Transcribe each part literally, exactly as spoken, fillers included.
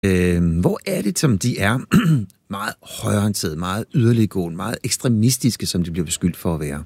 Øh, hvor er det, som de er meget højreorienterede, meget yderliggående, meget ekstremistiske, som de bliver beskyldt for at være?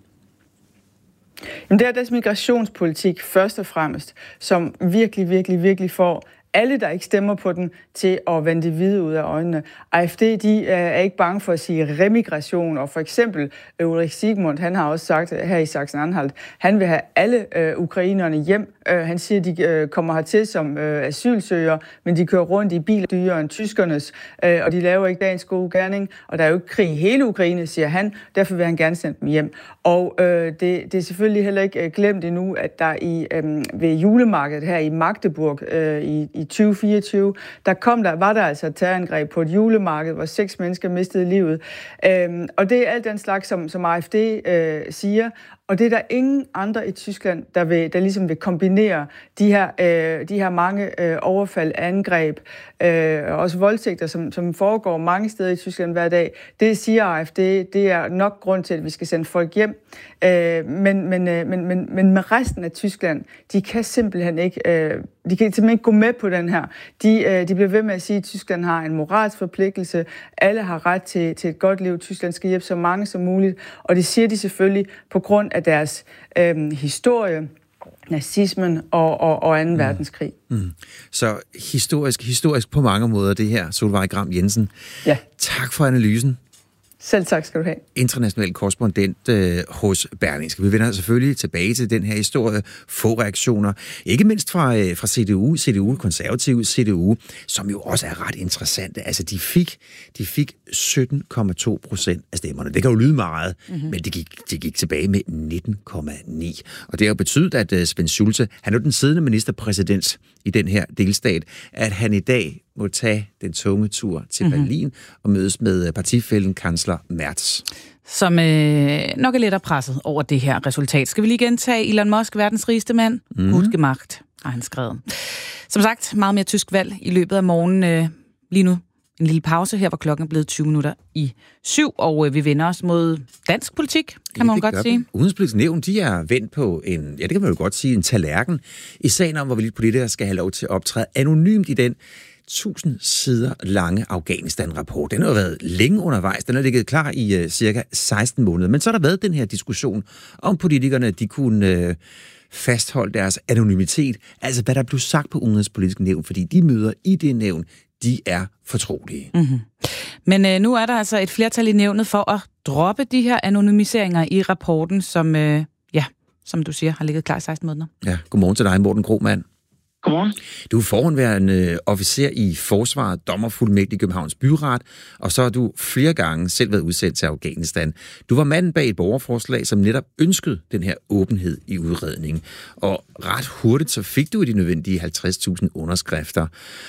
Jamen, det er deres migrationspolitik først og fremmest, som virkelig, virkelig, virkelig får alle, der ikke stemmer på den, til at vende det hvide ud af øjnene. A F D, de er ikke bange for at sige remigration, og for eksempel Ulrik Sigmund, han har også sagt her i Sachsen-Anhalt, han vil have alle øh, ukrainerne hjem. Øh, han siger, de øh, kommer hertil som øh, asylsøgere, men de kører rundt i biler dyrere end tyskernes, øh, og de laver ikke dagens gode gerning, og der er jo ikke krig i hele Ukraine, siger han, derfor vil han gerne sende dem hjem. Og øh, det, det er selvfølgelig heller ikke glemt endnu, at der i, øh, ved julemarkedet her i Magdeburg øh, i, i tyve fireogtyve, der kom der, var der altså et terrorangreb på et julemarked, hvor seks mennesker mistede livet. Øhm, og det er alt den slags, som, som A F D øh, siger, og det er der ingen andre i Tyskland, der, vil, der ligesom vil kombinere de her, øh, de her mange øh, overfald, angreb, øh, og også voldtægter, som, som foregår mange steder i Tyskland hver dag. Det siger A F D, det er nok grund til, at vi skal sende folk hjem. Øh, men, men, øh, men, men, men med resten af Tyskland, de kan simpelthen ikke, øh, de kan simpelthen ikke gå med på den her. De, øh, de bliver ved med at sige, at Tyskland har en moralsk forpligtelse. Alle har ret til, til et godt liv. Tyskland skal hjælpe så mange som muligt. Og det siger de selvfølgelig på grund af deres øh, historie, nazismen og, og, og anden mm. verdenskrig. Mm. Så historisk, historisk på mange måder det her, Solveig Gram Jensen. Ja. Tak for analysen. Selv tak skal du have. International korrespondent øh, hos Berlingske. Vi vender selvfølgelig tilbage til den her historie. Få reaktioner. Ikke mindst fra, øh, fra C D U, C D U, konservative C D U, som jo også er ret interessante. Altså, de fik, de fik sytten komma to procent af stemmerne. Det kan jo lyde meget, mm-hmm. men det gik, de gik tilbage med nitten komma ni. Og det har jo betydet, at øh, Svend Schulze, han er jo den siddende ministerpræsident i den her delstat, at han i dag må tage den tunge tur til mm-hmm. Berlin og mødes med partifællen kansler Merz. Som øh, nok er lidt presset over det her resultat. Skal vi lige gentage Elon Musk, verdens rigeste mand? Mm. Gut gemacht, har han skrevet. Som sagt, meget mere tysk valg i løbet af morgenen. Øh, lige nu en lille pause her, hvor klokken er blevet tyve minutter i syv, og øh, vi vender os mod dansk politik, kan ja, man godt sige. Udenrigspolitisk Nævn, de er vendt på en, ja det kan man jo godt sige, en tallerken i sagen om, hvorvidt politikere skal have lov til at optræde anonymt i den tusind sider lange Afghanistan-rapport. Den har været længe undervejs. Den har ligget klar i uh, cirka seksten måneder. Men så har der været den her diskussion om politikerne, de kunne uh, fastholde deres anonymitet. Altså, hvad der blev sagt på Udenrigspolitisk Nævn, fordi de møder i det nævn, de er fortrolige. Mm-hmm. Men uh, nu er der altså et flertal i nævnet for at droppe de her anonymiseringer i rapporten, som, uh, ja, som du siger, har ligget klar i seksten måneder. Ja, godmorgen til dig, Morten Krohmann. Godmorgen. Du er forhåndværende officer i Forsvaret, dommerfuldmægtig i Københavns Byret, og så har du flere gange selv været udsendt til Afghanistan. Du var manden bag et borgerforslag, som netop ønskede den her åbenhed i udredningen. Og ret hurtigt så fik du de nødvendige halvtreds tusind underskrifter.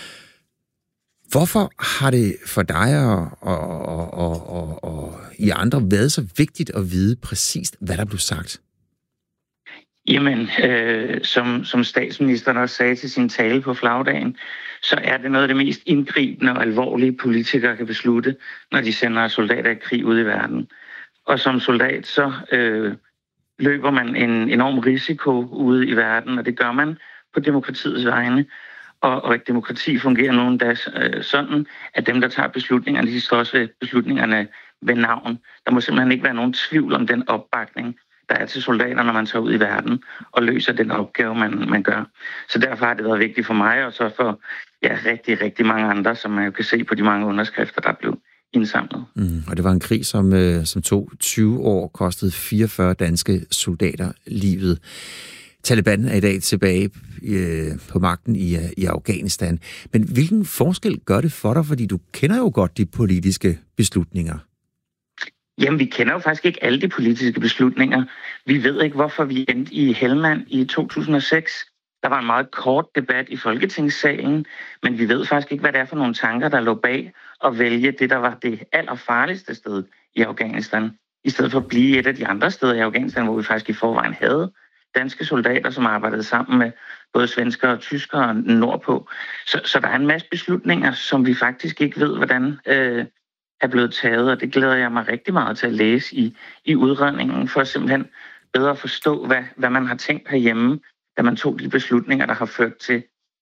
Hvorfor har det for dig og, og, og, og, og, og I andre været så vigtigt at vide præcist, hvad der blev sagt? Jamen, øh, som, som statsministeren også sagde til sin tale på flagdagen, så er det noget af det mest indgribende og alvorlige politikere kan beslutte, når de sender soldater i krig ud i verden. Og som soldat, så øh, løber man en enorm risiko ude i verden, og det gør man på demokratiets vegne. Og, og et demokrati fungerer nu endda øh, sådan, at dem, der tager beslutningerne, de står også ved beslutningerne ved navn. Der må simpelthen ikke være nogen tvivl om den opbakning, der er til soldater, når man tager ud i verden og løser den opgave, man, man gør. Så derfor har det været vigtigt for mig, og så for ja, rigtig, rigtig mange andre, som man jo kan se på de mange underskrifter, der blev indsamlet. Mm, og det var en krig, som, øh, som tog tyve år, kostede fireogfyrre danske soldater livet. Taliban er i dag tilbage øh, på magten i, i Afghanistan. Men hvilken forskel gør det for dig? Fordi du kender jo godt de politiske beslutninger. Jamen, vi kender jo faktisk ikke alle de politiske beslutninger. Vi ved ikke, hvorfor vi endte i Helmand i to tusind og seks. Der var en meget kort debat i Folketingssalen, men vi ved faktisk ikke, hvad det er for nogle tanker, der lå bag at vælge det, der var det allerfarligste sted i Afghanistan, i stedet for at blive et af de andre steder i Afghanistan, hvor vi faktisk i forvejen havde danske soldater, som arbejdede sammen med både svenskere og tyskere nordpå. Så, så der er en masse beslutninger, som vi faktisk ikke ved, hvordan øh, er blevet taget, og det glæder jeg mig rigtig meget til at læse i, i udredningen, for at simpelthen bedre forstå, hvad, hvad man har tænkt herhjemme, da man tog de beslutninger, der har ført til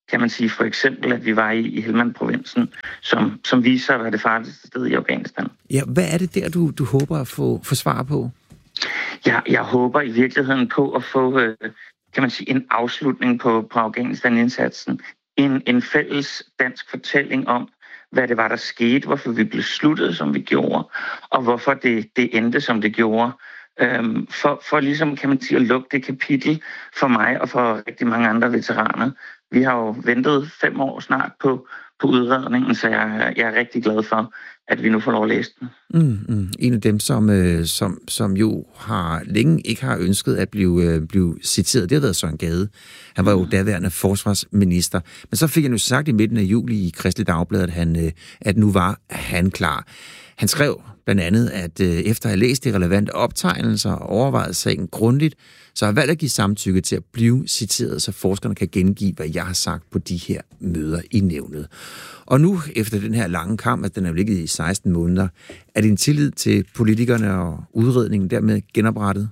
kan man sige, for eksempel, at vi var i, i Helmand-provinsen, som, som viser sig at være det farligste sted i Afghanistan. Ja, hvad er det der, du, du håber at få, få svar på? Jeg, jeg håber i virkeligheden på at få, øh, kan man sige, en afslutning på, på Afghanistan-indsatsen. En, en fælles dansk fortælling om, hvad det var, der skete, hvorfor vi blev sluttet, som vi gjorde, og hvorfor det, det endte, som det gjorde. Øhm, for, for ligesom, kan man sige, at lukke det kapitel for mig og for rigtig mange andre veteraner. Vi har jo ventet fem år snart på, på udredningen, så jeg, jeg er rigtig glad for, at vi nu får lov at læse den. Mm, mm. En af dem, som, øh, som, som jo har længe ikke har ønsket at blive, øh, blive citeret, det har været Søren Gade. Han var jo daværende forsvarsminister. Men så fik han jo sagt i midten af juli i Kristeligt Dagblad, at, han, øh, at nu var han klar. Han skrev blandt andet, at øh, efter at have læst de relevante optegnelser og overvejet sagen grundigt, så har valgt at give samtykke til at blive citeret, så forskerne kan gengive, hvad jeg har sagt på de her møder i nævnet. Og nu, efter den her lange kamp, at den er ligget i seksten måneder, er din tillid til politikerne og udredningen dermed genoprettet?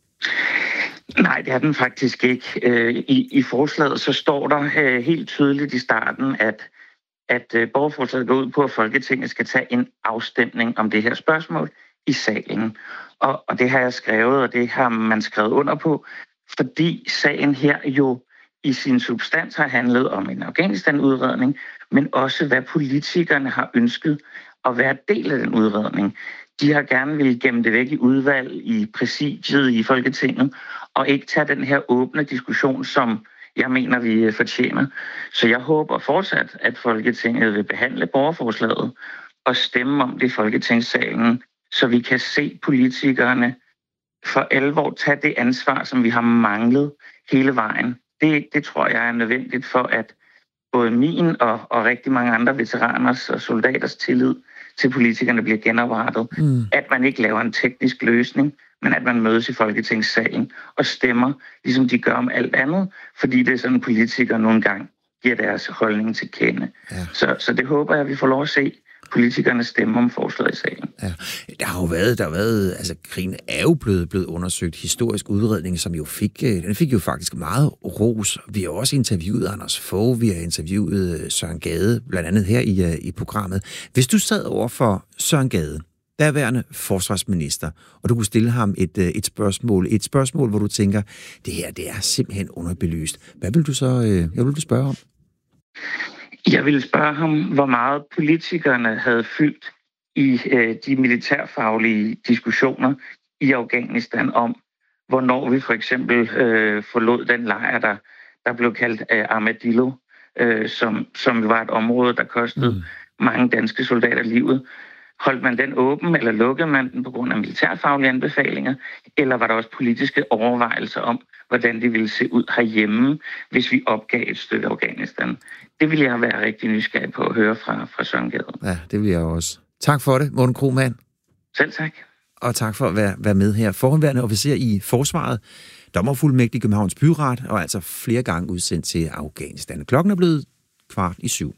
Nej, det er den faktisk ikke. I, i forslaget så står der helt tydeligt i starten, at at borgerforslaget går ud på, at Folketinget skal tage en afstemning om det her spørgsmål i salen. Og, og det har jeg skrevet, og det har man skrevet under på, fordi sagen her jo i sin substans har handlet om en Afghanistan-udredning, men også hvad politikerne har ønsket at være del af den udredning. De har gerne ville gemme det væk i udvalg, i præsidiet, i Folketinget, og ikke tage den her åbne diskussion, som jeg mener, vi fortjener. Så jeg håber fortsat, at Folketinget vil behandle borgerforslaget og stemme om det i Folketingssalen, så vi kan se politikerne for alvor tage det ansvar, som vi har manglet hele vejen. Det, det tror jeg er nødvendigt for, at både min og, og rigtig mange andre veteraners og soldaters tillid til politikerne bliver genoprettet. Mm. At man ikke laver en teknisk løsning, men at man mødes i Folketingssalen og stemmer, ligesom de gør om alt andet, fordi det er sådan, politikere nogle gange giver deres holdning til kende. Ja. Så, så det håber jeg, at vi får lov at se politikerne stemme om forslaget i salen. Ja. Der har jo været, der har været, altså krigen er jo blevet, blevet undersøgt, historisk udredning, som jo fik, den fik jo faktisk meget ros. Vi har også interviewet Anders Fogh, vi har interviewet Søren Gade, blandt andet her i, i programmet. Hvis du sad over for Søren Gade, derværende forsvarsminister, og du kunne stille ham et, et spørgsmål, et spørgsmål, hvor du tænker, det her, det er simpelthen underbelyst. Hvad vil du så, hvad vil du spørge om? Jeg ville spørge ham, hvor meget politikerne havde fyldt i øh, de militærfaglige diskussioner i Afghanistan om, hvornår vi for eksempel øh, forlod den lejr, der, der blev kaldt øh, Armadillo, øh, som, som var et område, der kostede mm. mange danske soldater livet. Holdt man den åben, eller lukkede man den på grund af militærfaglige anbefalinger, eller var der også politiske overvejelser om, hvordan det ville se ud herhjemme, hvis vi opgav et stykke Afghanistan? Det vil jeg være rigtig nysgerrig på at høre fra, fra Søren Gade. Ja, det vil jeg også. Tak for det, Morten Krohmann. Selv tak. Og tak for at være, være med her. Forhåndværende officer i Forsvaret, dommerfuldmægtig i Københavns Byret, og altså flere gange udsendt til Afghanistan. Klokken er blevet kvart i syv.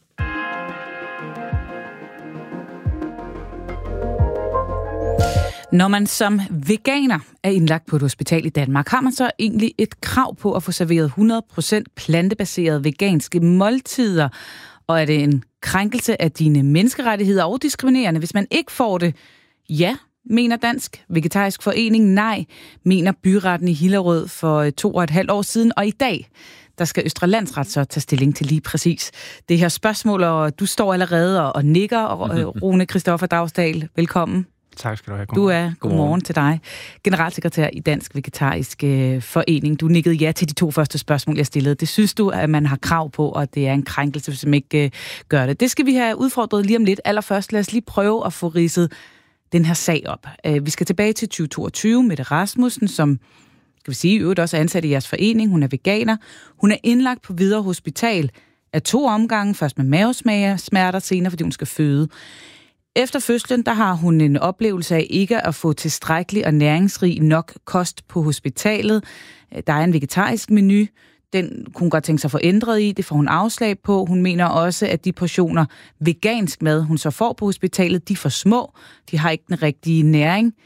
Når man som veganer er indlagt på et hospital i Danmark, har man så egentlig et krav på at få serveret hundrede procent plantebaserede veganske måltider? Og er det en krænkelse af dine menneskerettigheder og diskriminerende, hvis man ikke får det? Ja, mener Dansk Vegetarisk Forening. Nej, mener byretten i Hillerød for to og et halvt år siden. Og i dag, der skal Østre Landsret så tage stilling til lige præcis det her spørgsmål. Og du står allerede og nikker, og Rune Christoffer Dagsdal, velkommen. Tak skal du have. Du er, godmorgen til dig, generalsekretær i Dansk Vegetarisk Forening. Du nikkede ja til de to første spørgsmål, jeg stillede. Det synes du, at man har krav på, og det er en krænkelse, hvis man ikke gør det. Det skal vi have udfordret lige om lidt. Allerførst, lad os lige prøve at få ridset den her sag op. Vi skal tilbage til tyve toogtyve. Mette Rasmussen, som skal vi sige, i øvrigt også er ansat i jeres forening. Hun er veganer. Hun er indlagt på Hvidovre Hospital af to omgange. Først med mavesmerter, senere fordi hun skal føde. Efter fødslen, der har hun en oplevelse af ikke at få tilstrækkelig og næringsrig nok kost på hospitalet. Der er en vegetarisk menu. Den kunne hun godt tænke sig at få ændret i. Det får hun afslag på. Hun mener også, at de portioner vegansk mad, hun så får på hospitalet, de er for små. De har ikke den rigtige næring.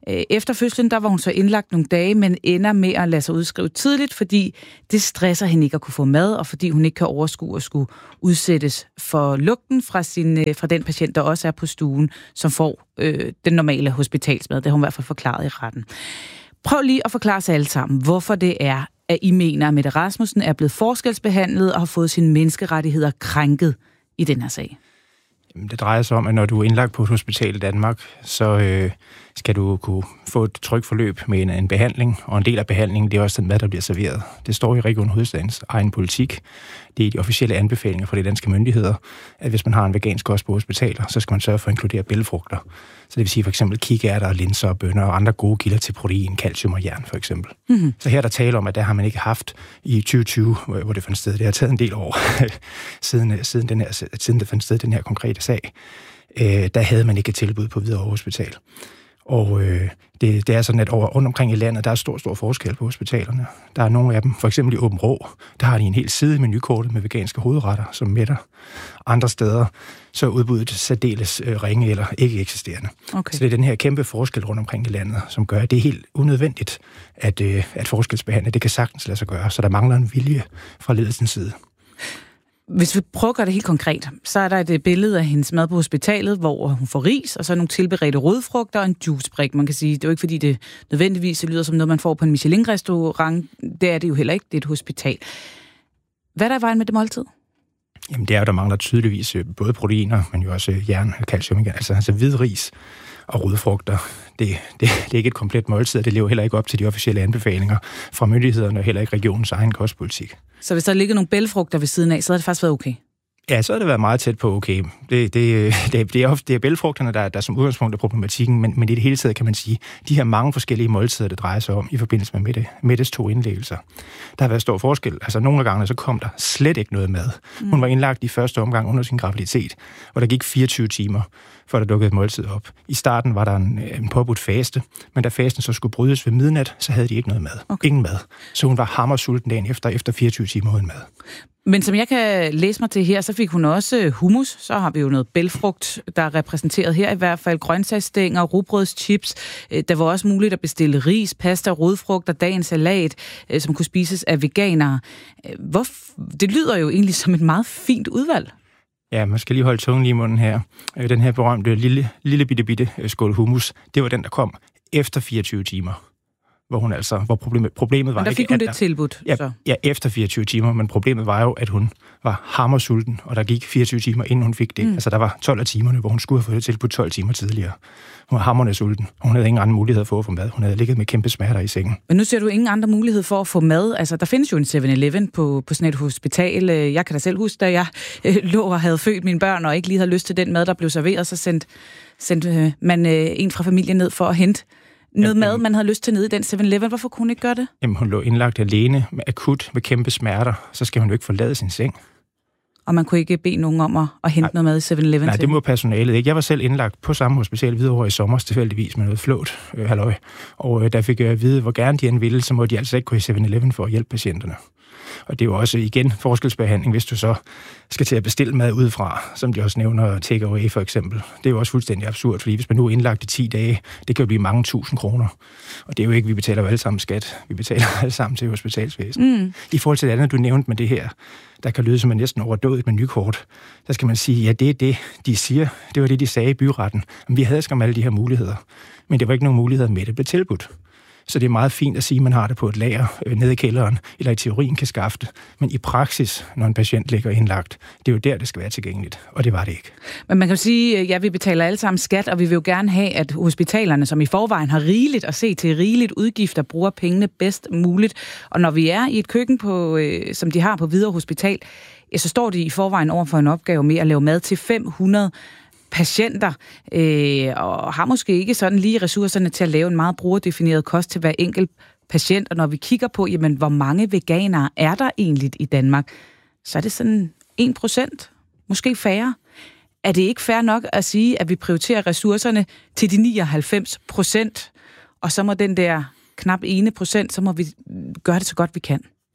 Efter fødslen, der var hun så indlagt nogle dage, men ender med at lade sig udskrive tidligt, fordi det stresser hende ikke at kunne få mad, og fordi hun ikke kan overskue at skulle udsættes for lugten fra, sin, fra den patient, der også er på stuen, som får øh, den normale hospitalsmad. Det har hun i hvert fald forklaret i retten. Prøv lige at forklare sig alle sammen, hvorfor det er, at I mener, at Mette Rasmussen er blevet forskelsbehandlet og har fået sine menneskerettigheder krænket i den her sag. Det drejer sig om, at når du er indlagt på et hospital i Danmark, så øh, skal du kunne få et trykforløb med en, en behandling, og en del af behandlingen, det er også den mad, der bliver serveret. Det står i Region Hovedstadens egen politik. Det er de officielle anbefalinger fra de danske myndigheder, at hvis man har en vegansk kost på hospitaler, så skal man sørge for at inkludere bælgfrugter. Så det vil sige for eksempel kikærter, linser og bønner og andre gode kilder til protein, calcium og jern for eksempel. Mm-hmm. Så her der taler om, at der har man ikke haft i tyve tyve, hvor det fandt sted. Det har taget en del år siden, siden, den her, siden det fandt sted, den her konkrete sag. Øh, der havde man ikke et tilbud på Hvidovre Hospital. Og øh, det, det er sådan, at over, rundt omkring i landet, der er stor, stor forskel på hospitalerne. Der er nogle af dem, for eksempel i Åben Rå, der har de en hel side menukortet med veganske hovedretter, som mætter. Andre steder, så er udbuddet særdeles øh, ringe eller ikke eksisterende. Okay. Så det er den her kæmpe forskel rundt omkring i landet, som gør, at det er helt unødvendigt at, øh, at forskelsbehandle. Det kan sagtens lade sig gøre, så der mangler en vilje fra ledelsens side. Hvis vi prøver at gøre det helt konkret, så er der et billede af hendes mad på hospitalet, hvor hun får ris, og så nogle tilberedte rødfrugter og en juicebrik. Man kan sige, det er jo ikke fordi, det nødvendigvis lyder som noget, man får på en Michelin-restaurant. Det er det jo heller ikke, det er et hospital. Hvad er der i vejen med det måltid? Jamen det er jo, der mangler tydeligvis både proteiner, men jo også jern og calcium. Altså, altså hvid ris og rødfrugter. Det, det, det er ikke et komplet måltid, og det lever heller ikke op til de officielle anbefalinger fra myndighederne og heller ikke regionens egen kostpolitik. Så hvis der ligger nogle bælgfrugter ved siden af, så har det faktisk været okay? Ja, så har det været meget tæt på okay. Det, det, det, det er ofte det er bælgfrugterne, der, der som udgangspunkt er problematikken, men, men i det hele taget kan man sige, de her mange forskellige måltider, det drejer sig om i forbindelse med Mette, Mettes to indlæggelser. Der har været stor forskel. Altså nogle gange så kom der slet ikke noget mad. Mm. Hun var indlagt i første omgang under sin graviditet, hvor der gik fireogtyve timer, før der dukkede et måltid op. I starten var der en, en påbudt faste, men da fasten så skulle brydes ved midnat, så havde de ikke noget mad. Okay. Ingen mad. Så hun var hammersulten dagen efter, efter fireogtyve timer uden mad. Men som jeg kan læse mig til her, så fik hun også hummus. Så har vi jo noget bælgfrugt, der er repræsenteret her i hvert fald. Grøntsagsstænger, rugbrødschips. Der var også muligt at bestille ris, pasta, rødfrugter, dagens salat, som kunne spises af veganere. Hvor, det lyder jo egentlig som et meget fint udvalg. Ja, man skal lige holde tungen lige i munden her. Den her berømte lille, lille bitte, bitte skål hummus, det var den, der kom efter fireogtyve timer. Hvor hun altså, hvor problemet, problemet var men der fik ikke, hun at det tilbudt, ja, så. Ja, efter fireogtyve timer, men problemet var jo, at hun var hammersulten, og der gik fireogtyve timer, inden hun fik det. Mm. Altså, der var tolv af timerne, hvor hun skulle have fået det tilbudt tolv timer tidligere. Hun var hamrende sulten, og hun havde ingen anden mulighed for at få mad. Hun havde ligget med kæmpe smerter i sengen. Men nu ser du ingen andre mulighed for at få mad. Altså, der findes jo en seven eleven på, på sådan et hospital. Jeg kan da selv huske, da jeg øh, lå og havde født mine børn, og ikke lige havde lyst til den mad, der blev serveret, så sendte, sendte øh, man øh, en fra familien ned for at hente noget jamen, mad, man havde lyst til nede i den seven eleven. Hvorfor kunne hun ikke gøre det? Jamen, hun lå indlagt alene med akut med kæmpe smerter. Så skal hun jo ikke forlade sin seng. Og man kunne ikke bede nogen om at, at hente nej, noget mad i seven eleven? Nej, til? Det må personalet ikke. Jeg var selv indlagt på samme hospital Hvidovre i sommer, tilfældigvis med noget flåt, øh, halløj. Og øh, der fik jeg at vide, hvor gerne de end ville, så må de altså ikke gå i seven eleven for at hjælpe patienterne. Og det er jo også igen forskelsbehandling, hvis du så skal til at bestille mad udefra, som de også nævner takeaway for eksempel. Det er jo også fuldstændig absurd, fordi hvis man nu er indlagt i ti dage, det kan jo blive mange tusind kroner. Og det er jo ikke, vi betaler jo alle sammen skat. Vi betaler alle sammen til hospitalsvæsen. Mm. I forhold til det andet, du nævnte med det her, der kan lyde som en næsten overdået et menukort, der skal man sige, ja, det er det, de siger. Det var det, de sagde i byretten. Men vi havde skam alle de her muligheder. Men det var ikke nogen muligheder med, det blev tilbudt. Så det er meget fint at sige, at man har det på et lager øh, nede i kælderen, eller i teorien kan skaffe det. Men i praksis, når en patient ligger indlagt, det er jo der, det skal være tilgængeligt, og det var det ikke. Men man kan jo sige, at ja, vi betaler alle sammen skat, og vi vil jo gerne have, at hospitalerne, som i forvejen har rigeligt at se til rigeligt udgifter, bruger pengene bedst muligt. Og når vi er i et køkken, på, øh, som de har på Hvidovre Hospital, ja, så står de i forvejen over for en opgave med at lave mad til fem hundrede patienter, øh, og har måske ikke sådan lige ressourcerne til at lave en meget brugerdefineret kost til hver enkelt patient. Og når vi kigger på, jamen, hvor mange veganere er der egentlig i Danmark, så er det sådan en procent, måske færre. Er det ikke fair nok at sige, at vi prioriterer ressourcerne til de nioghalvfems procent, og så må den der knap ene procent, så må vi gøre det så godt vi kan?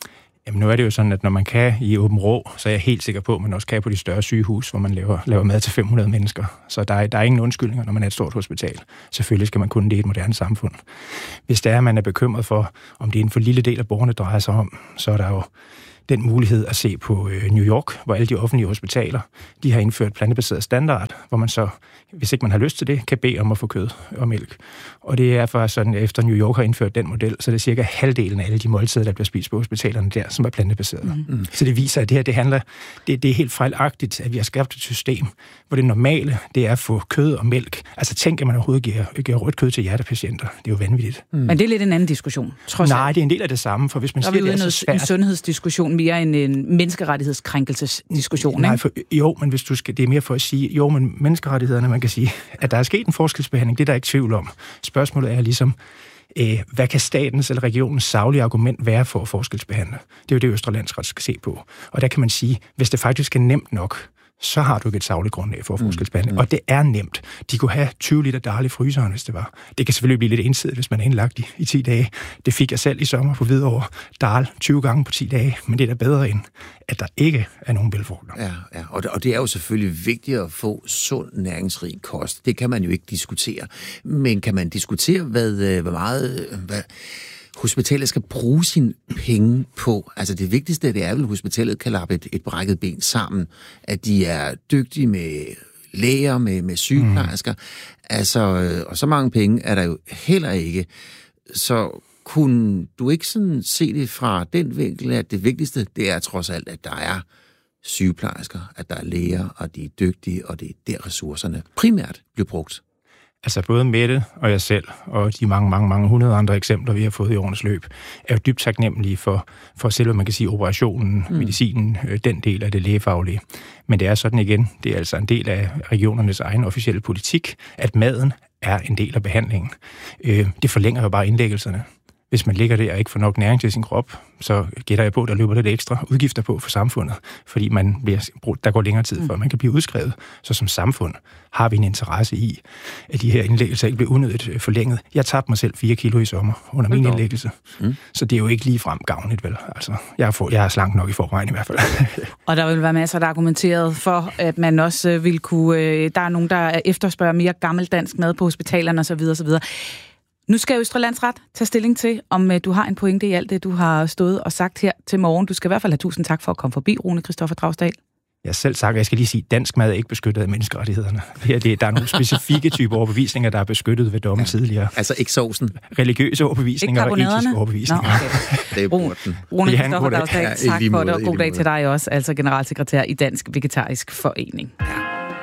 Jamen nu er det jo sådan, at når man kan i Åben Rå, så er jeg helt sikker på, at man også kan på de større sygehus, hvor man laver, laver mad til fem hundrede mennesker. Så der er, der er ingen undskyldninger, når man er et stort hospital. Selvfølgelig skal man kunne det i et moderne samfund. Hvis det er, at man er bekymret for, om det er en for lille del af borgerne drejer sig om, så er der jo den mulighed at se på New York, hvor alle de offentlige hospitaler, de har indført plantebaseret standard, hvor man så, hvis ikke man har lyst til det, kan bede om at få kød og mælk. Og det er faktisk sådan, at efter New York har indført den model, så er det cirka halvdelen af alle de måltider, der bliver spist på hospitalerne der, som er plantebaseret. Mm. Så det viser, at det her, det handler, det, det er helt fejlagtigt, at vi har skabt et system, hvor det normale, det er at få kød og mælk. Altså tænk, at man overhovedet giver, giver rødt kød til hjertepatienter. Det er jo vanvittigt. Mm. Men det er lidt en anden diskussion, trods Nej, alt. Det er en del af det samme, for hvis man siger, det er så svært. En sundhedsdiskussion mere end en menneskerettighedskrænkelsesdiskussion, Nej, for, jo, men hvis du skal, det er mere for at sige, jo, men menneskerettighederne, man kan sige, at der er sket en forskelsbehandling, det er der ikke tvivl om. Spørgsmålet er ligesom, øh, hvad kan statens eller regionens saglige argument være for at forskelsbehandle? Det er jo det, Østre Landsret skal se på. Og der kan man sige, hvis det faktisk er nemt nok, så har du ikke et sagligt grundlag for forskelsbehandling. Mm. Og det er nemt. De kunne have tyve liter dal i fryseren, hvis det var. Det kan selvfølgelig blive lidt ensidigt, hvis man er indlagt i, i ti dage. Det fik jeg selv i sommer på Hvidovre. Dal tyve gange på ti dage, men det er da bedre end, at der ikke er nogen bælgfrugter. Ja, ja. Og, det, og det er jo selvfølgelig vigtigt at få sund, næringsrig kost. Det kan man jo ikke diskutere. Men kan man diskutere, hvad, hvad meget... Hvad hospitalet skal bruge sine penge på? Altså det vigtigste, det er vel, at hospitalet kan lappe et, et brækket ben sammen. At de er dygtige med læger, med, med sygeplejersker. Mm. Altså, og så mange penge er der jo heller ikke. Så kunne du ikke sådan se det fra den vinkel, at det vigtigste, det er trods alt, at der er sygeplejersker, at der er læger, og de er dygtige, og det er der ressourcerne primært bliver brugt? Altså både Mette og jeg selv, og de mange, mange, mange hundrede andre eksempler, vi har fået i årenes løb, er jo dybt taknemmelige for, for selve, man kan sige, operationen, mm. medicinen, den del af det lægefaglige. Men det er sådan igen, det er altså en del af regionernes egen officielle politik, at maden er en del af behandlingen. Det forlænger jo bare indlæggelserne. Hvis man ligger der og ikke får nok næring til sin krop, så gætter jeg på, at der løber lidt ekstra udgifter på for samfundet, fordi man bliver, der går længere tid for, at man kan blive udskrevet. Så som samfund har vi en interesse i, at de her indlæggelser ikke bliver unødigt forlænget. Jeg tabte mig selv fire kilo i sommer under min indlæggelse, mm. så det er jo ikke ligefrem gavnligt, vel? Altså, jeg er, for, jeg er slank nok i forvejen i hvert fald. Og der vil være masser, der er argumenteret for, at man også vil kunne... Der er nogen, der efterspørger mere gammeldansk mad på hospitalerne osv. osv. Nu skal Østre Landsret tage stilling til, om uh, du har en pointe i alt det, du har stået og sagt her til morgen. Du skal i hvert fald have tusind tak for at komme forbi, Rune Christoffer Dragsdahl. Jeg selv sagt, jeg skal lige sige, at dansk mad er ikke beskyttet af menneskerettighederne. Her, det, der er nogle specifikke typer overbevisninger, der er beskyttet ved dommen ja, tidligere. Altså ikke sovsen? Religiøse overbevisninger og etiske overbevisninger. Nå, okay. Det er Rune, Rune Christoffer Dragsdahl, ja, tak for det, og god dag til dig også, altså generalsekretær i Dansk Vegetarisk Forening. Ja.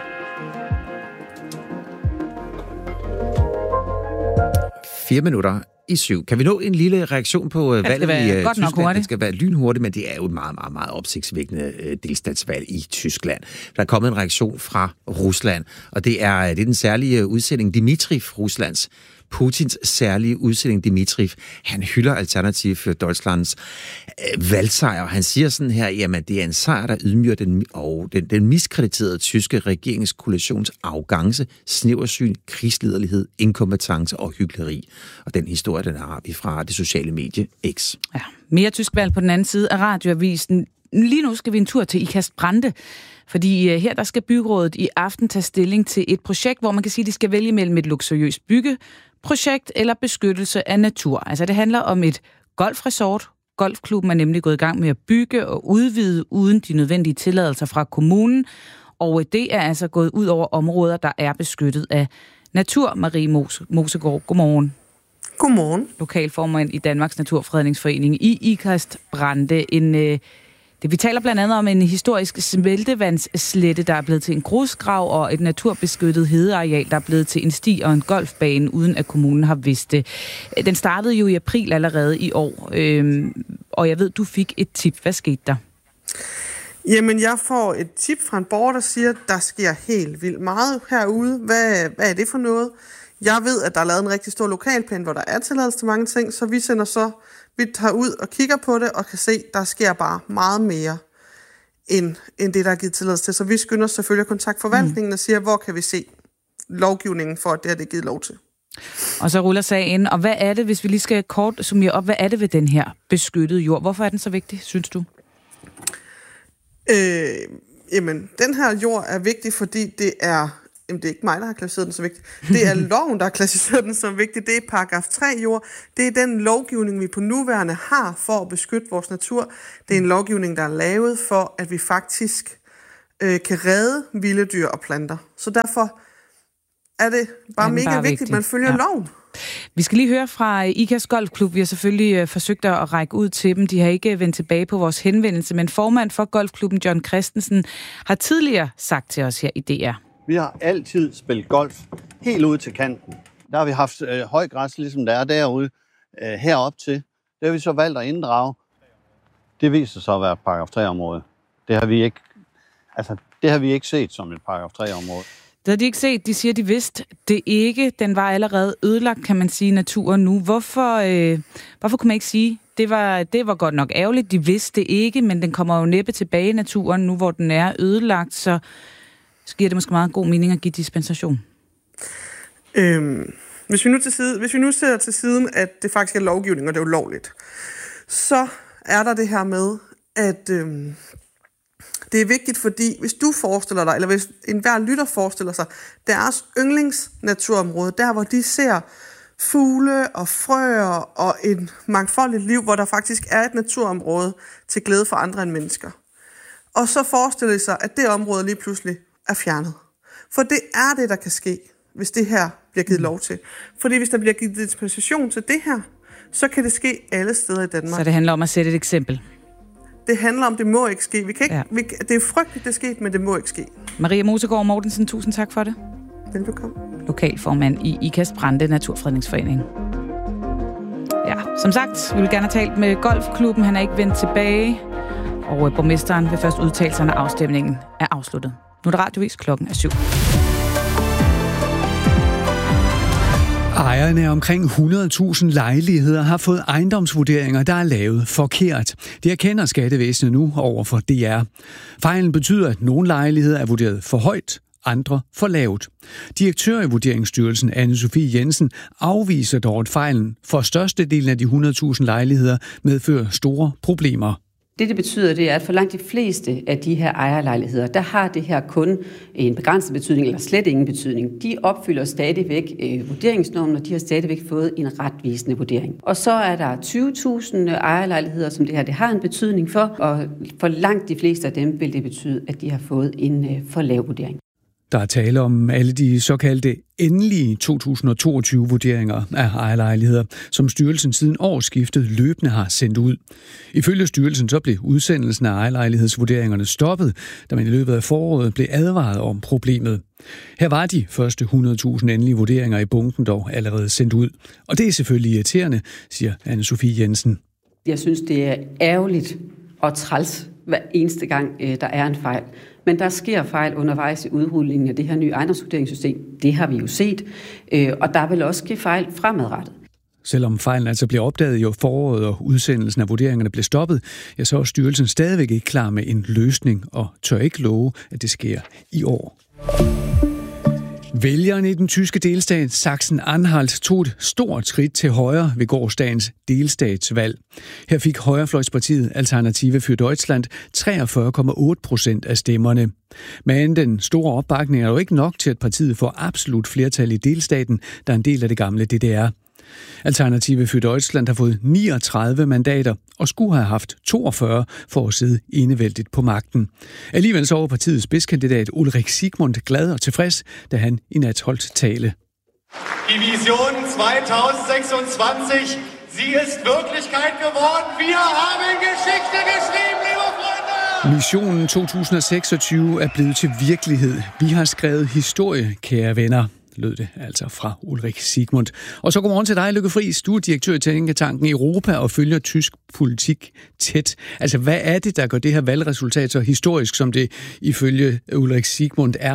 Fire minutter i syv. Kan vi nå en lille reaktion på uh, valget i uh, Tyskland? Det skal være lynhurtigt, men det er jo et meget, meget, meget opsigtsvækkende uh, delstatsvalg i Tyskland. Der er kommet en reaktion fra Rusland, og det er, det er den særlige udsending Dmitriv, Ruslands Putins særlige udsending Dmitriv. Han hylder Alternativ for Deutschlands øh, valgsejr, og han siger sådan her, jamen det er en sejr, der ydmyger den, og den, den miskrediterede tyske regeringskoalitions arrogance, snæversyn, krigsliderlighed, inkompetence og hykleri. Og den historie, den har vi fra det sociale medie X. Ja, mere tysk valg på den anden side af radioavisen. Lige nu skal vi en tur til Ikast Brande, fordi her der skal byrådet i aften tage stilling til et projekt, hvor man kan sige, at de skal vælge mellem et luksuriøst byggeprojekt eller beskyttelse af natur. Altså det handler om et golfresort. Golfklubben er nemlig gået i gang med at bygge og udvide uden de nødvendige tilladelser fra kommunen, og det er altså gået ud over områder, der er beskyttet af natur. Marie Mose, Mosegaard, godmorgen. Godmorgen. Lokalformand i Danmarks Naturfredningsforening i Ikast Brande. En øh, Det, vi taler blandt andet om en historisk smeltevandsslette, der er blevet til en grusgrav, og et naturbeskyttet hedeareal, der er blevet til en sti og en golfbane, uden at kommunen har vidst det. Den startede jo i april allerede i år, øhm, og jeg ved, du fik et tip. Hvad skete der? Jamen, jeg får et tip fra en borger, der siger, at der sker helt vildt meget herude. Hvad, hvad er det for noget? Jeg ved, at der er lavet en rigtig stor lokalplan, hvor der er tilladelse til mange ting, så vi sender så Vi tager ud og kigger på det og kan se, at der sker bare meget mere end, end det, der er givet tilladelse til. Så vi skynder os selvfølgelig at kontakte forvaltningen mm. og siger, hvor kan vi se lovgivningen for, at det her det er givet lov til. Og så ruller sagen. Og hvad er det, hvis vi lige skal kort summere op, hvad er det ved den her beskyttede jord? Hvorfor er den så vigtig, synes du? Øh, jamen, den her jord er vigtig, fordi det er... Jamen, det er ikke mig, der har klassificeret den så vigtig. Det er loven, der har klassificeret den så vigtig. Det er paragraf tre jord. Det er den lovgivning, vi på nuværende har for at beskytte vores natur. Det er en lovgivning, der er lavet for, at vi faktisk øh, kan redde vilde dyr og planter. Så derfor er det bare mega bare vigtigt, at man følger ja. loven. Vi skal lige høre fra I K A S Golfklub. Vi har selvfølgelig øh, forsøgt at række ud til dem. De har ikke vendt tilbage på vores henvendelse, men formand for Golfklubben, John Christensen, har tidligere sagt til os her i D R. Vi har altid spillet golf helt ude til kanten. Der har vi haft øh, høj græs, ligesom der er derude, øh, herop til. Det har vi så valgt at inddrage. Det viser sig at være et paragraf tre-område. Det har vi ikke, altså, det har vi ikke set som et paragraf tre-område. Det har de ikke set. De siger, de vidste det ikke. Den var allerede ødelagt, kan man sige, naturen nu. Hvorfor, øh, hvorfor kunne man ikke sige, det var, det var godt nok ærgerligt. De vidste det ikke, men den kommer jo næppe tilbage i naturen nu, hvor den er ødelagt, så så giver det måske meget god mening at give dispensation. Øhm, hvis, vi nu til side, hvis vi nu ser til siden, at det faktisk er lovgivning, og det er ulovligt, så er der det her med, at øhm, det er vigtigt, fordi hvis du forestiller dig, eller hvis enhver lytter forestiller sig, deres yndlingsnaturområde, der hvor de ser fugle og frøer og et mangfoldigt liv, hvor der faktisk er et naturområde til glæde for andre end mennesker. Og så forestiller de sig, at det område lige pludselig er fjernet. For det er det, der kan ske, hvis det her bliver givet lov til. Fordi hvis der bliver givet dispensation til det her, så kan det ske alle steder i Danmark. Så det handler om at sætte et eksempel? Det handler om, det må ikke ske. Vi kan ikke, ja. vi, det er frygteligt, det er sket, men det må ikke ske. Maria Mosegaard Mortensen, tusind tak for det. Velbekomme. Lokalformand i I K A S Brande Naturfredningsforening. Ja, som sagt, vi vil gerne have talt med Golfklubben. Han er ikke vendt tilbage. Og borgmesteren vil først udtale sig, når afstemningen er afsluttet. Nu er det radiovis, klokken er syv. Ejerne af omkring hundrede tusind lejligheder har fået ejendomsvurderinger, der er lavet forkert. Det erkender skattevæsenet nu over for D R. Fejlen betyder, at nogle lejligheder er vurderet for højt, andre for lavt. Direktør i Vurderingsstyrelsen, Anne-Sophie Jensen, afviser dog, at fejlen for størstedelen af de hundrede tusind lejligheder medfører store problemer. Det, det betyder, det er, at for langt de fleste af de her ejerlejligheder, der har det her kun en begrænset betydning, eller slet ingen betydning. De opfylder stadigvæk øh, vurderingsnormen, og de har stadigvæk fået en retvisende vurdering. Og så er der tyve tusind ejerlejligheder, som det her det har en betydning for, og for langt de fleste af dem vil det betyde, at de har fået en øh, for lav vurdering. Der er tale om alle de såkaldte endelige to tusind og toogtyve-vurderinger af ejerlejligheder, som styrelsen siden årsskiftet løbende har sendt ud. Ifølge styrelsen så blev udsendelsen af ejerlejlighedsvurderingerne stoppet, da man i løbet af foråret blev advaret om problemet. Her var de første hundrede tusind endelige vurderinger i bunken dog allerede sendt ud. Og det er selvfølgelig irriterende, siger Anne-Sophie Jensen. Jeg synes, det er ærgerligt og træls hver eneste gang, der er en fejl. Men der sker fejl undervejs i udrullingen af det her nye ejendomsvurderingssystem. Det har vi jo set, og der vil også ske fejl fremadrettet. Selvom fejlen altså bliver opdaget i foråret, og udsendelsen af vurderingerne blev stoppet, ja, så er styrelsen stadigvæk ikke klar med en løsning og tør ikke love, at det sker i år. Vælgerne i den tyske delstat Sachsen-Anhalt tog et stort skridt til højre ved gårsdagens delstatsvalg. Her fik højrefløjspartiet Alternative für Deutschland treogfyrre komma otte procent af stemmerne. Men den store opbakning er jo ikke nok til, at partiet får absolut flertal i delstaten, der er en del af det gamle D D R. Alternative für Deutschland har fået niogtredive mandater og skulle have haft toogfyrre for at sidde enevældigt på magten. Alligevel så var partiets spidskandidat Ulrich Siegmund glad og tilfreds, da han i nat holdt tale. Die Vision zwanzig seksogtyve, sie ist Wirklichkeit geworden. Wir haben Geschichte geschrieben, liebe Freunde! Missionen to tusind og seksogtyve er blevet til virkelighed. Vi har skrevet historie, kære venner, lød det altså fra Ulrich Siegmund. Og så godmorgen til dig, Lykke Friis. Du er direktør i Tænketanken Europa og følger tysk politik tæt. Altså, hvad er det, der gør det her valgresultat så historisk, som det ifølge Ulrich Siegmund er?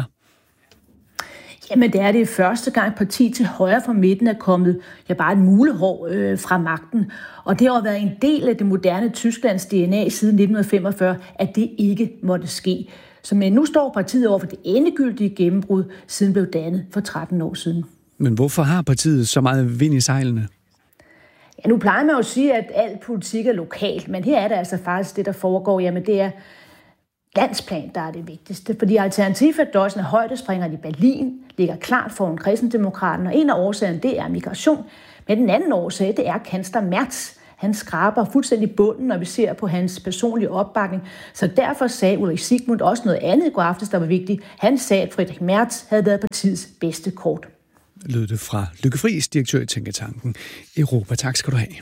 Jamen, det er det første gang parti til højre fra midten er kommet ja, bare et mulehår øh, fra magten. Og det har været en del af det moderne Tysklands D N A siden nitten femogfyrre, at det ikke måtte ske. Så men nu står partiet over for det endegyldige gennembrud, siden blev dannet for tretten år siden. Men hvorfor har partiet så meget vind i sejlene? Ja, nu plejer man jo at sige, at al politik er lokalt, men her er det altså faktisk det, der foregår. Jamen det er landsplan, der er det vigtigste. Fordi Alternativ for Deutschland højdespringeren i Berlin ligger klart foran Kristendemokraterne, og en af årsagerne, det er migration. Men den anden årsag, det er kansler Merz. Han skraber fuldstændig bunden, når vi ser på hans personlige opbakning. Så derfor sagde Ulrik Sigmund også noget andet i går aftes, der var vigtigt. Han sagde, at Friedrich Merz havde været partiets bedste kort. Lød det fra Lykke Friis, direktør i Tænketanken Europa. Tak skal du have.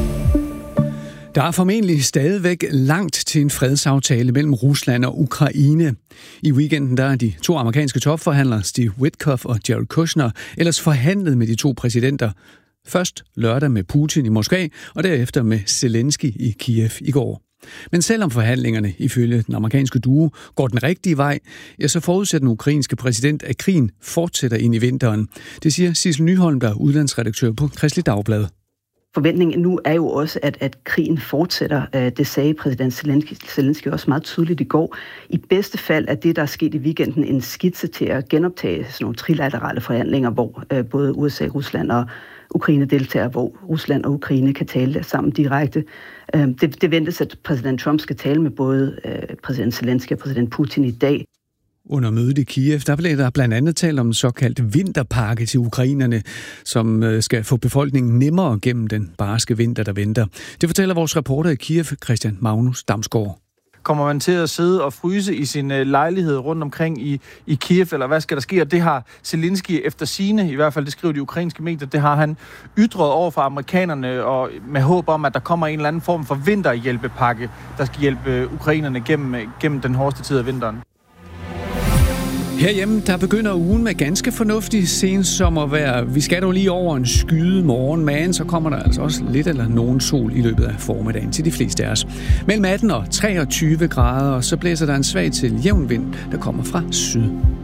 Der er formentlig stadigvæk langt til en fredsaftale mellem Rusland og Ukraine. I weekenden der er de to amerikanske topforhandlere, Steve Witkoff og Jared Kushner, ellers forhandlet med de to præsidenter. Først lørdag med Putin i Moskva, og derefter med Zelensky i Kiev i går. Men selvom forhandlingerne ifølge den amerikanske duo går den rigtige vej, ja, så forudsætter den ukrainske præsident, at krigen fortsætter ind i vinteren. Det siger Sissel Nyholm, der er udlandsredaktør på Kristeligt Dagblad. Forventningen nu er jo også, at, at krigen fortsætter. Det sagde præsident Zelensky, Zelensky også meget tydeligt i går. I bedste fald er det, der er sket i weekenden, en skitse til at genoptage sådan nogle trilaterale forhandlinger, hvor både U S A, Rusland og Ukraine deltager, hvor Rusland og Ukraine kan tale sammen direkte. Det, det ventes, at præsident Trump skal tale med både præsident Zelensky og præsident Putin i dag. Under mødet i Kiev, der blev der blandt andet talt om en såkaldt vinterpakke til ukrainerne, som skal få befolkningen nemmere gennem den barske vinter, der venter. Det fortæller vores reporter i Kiev, Christian Magnus Damsgaard. Kommer man til at sidde og fryse i sin lejlighed rundt omkring i, i Kiev, eller hvad skal der ske? Og det har Zelensky efter sigende, i hvert fald det skriver de ukrainske medier, det har han ytret over for amerikanerne, og med håb om, at der kommer en eller anden form for vinterhjælpepakke, der skal hjælpe ukrainerne gennem, gennem den hårdeste tid af vinteren. Herhjemme, der begynder ugen med ganske fornuftig sensommervejr. Vi skal dog lige over en skyet morgen, men så kommer der altså også lidt eller nogen sol i løbet af formiddagen til de fleste af os. Mellem atten og treogtyve grader, og så blæser der en svag til jævn vind, der kommer fra syd.